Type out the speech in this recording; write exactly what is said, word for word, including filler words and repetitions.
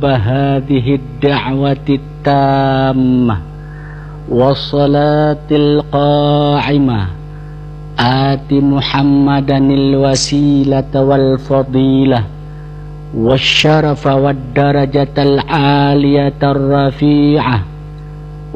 هذه الدعوة التامة والصلاة القائمة آت محمدا الوسيلة والفضيلة والشرف والدرجة العالية الرفيعة